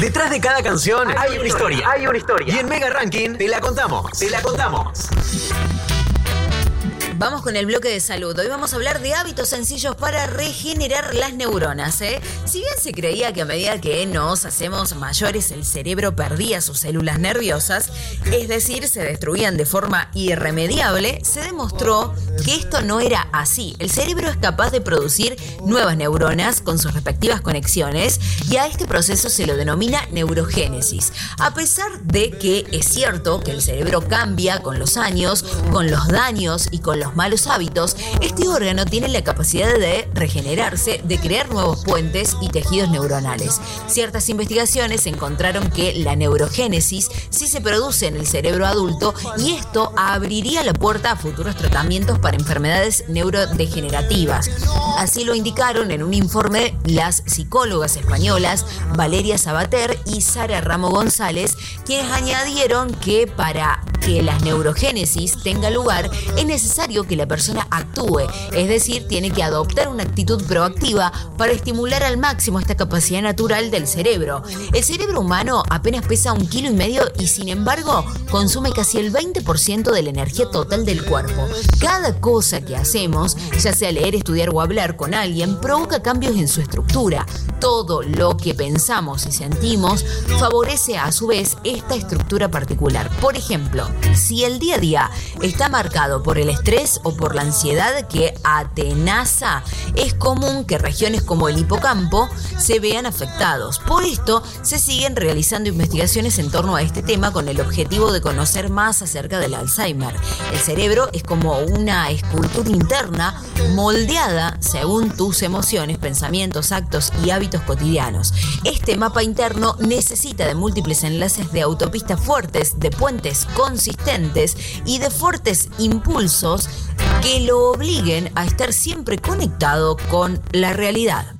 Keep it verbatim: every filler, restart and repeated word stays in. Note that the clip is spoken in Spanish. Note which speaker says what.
Speaker 1: Detrás de cada canción hay una historia. Hay una historia. Y en Mega Ranking te la contamos. Te la contamos.
Speaker 2: Vamos con el bloque de salud. Hoy vamos a hablar de hábitos sencillos para regenerar las neuronas, ¿eh? Si bien se creía que a medida que nos hacemos mayores el cerebro perdía sus células nerviosas, es decir, se destruían de forma irremediable, se demostró que esto no era así. El cerebro es capaz de producir nuevas neuronas con sus respectivas conexiones y a este proceso se lo denomina neurogénesis. A pesar de que es cierto que el cerebro cambia con los años, con los daños y con los los malos hábitos, este órgano tiene la capacidad de regenerarse, de crear nuevos puentes y tejidos neuronales. Ciertas investigaciones encontraron que la neurogénesis sí se produce en el cerebro adulto y esto abriría la puerta a futuros tratamientos para enfermedades neurodegenerativas. Así lo indicaron en un informe las psicólogas españolas Valeria Sabater y Sara Ramo González, quienes añadieron que para que la neurogénesis tenga lugar es necesario que la persona actúe, es decir, tiene que adoptar una actitud proactiva para estimular al máximo esta capacidad natural del cerebro. El cerebro humano apenas pesa un kilo y medio y sin embargo consume casi el veinte por ciento de la energía total del cuerpo. Cada cosa que hacemos, ya sea leer, estudiar o hablar con alguien, provoca cambios en su estructura. Todo lo que pensamos y sentimos favorece a su vez esta estructura particular. Por ejemplo, si el día a día está marcado por el estrés o por la ansiedad que atenaza, es común que regiones como el hipocampo se vean afectados. Por esto, se siguen realizando investigaciones en torno a este tema con el objetivo de conocer más acerca del Alzheimer. El cerebro es como una escultura interna moldeada según tus emociones, pensamientos, actos y hábitos cotidianos. Este mapa interno necesita de múltiples enlaces de autopistas fuertes, de puentes consistentes y de fuertes impulsos que lo obliguen a estar siempre conectado con la realidad.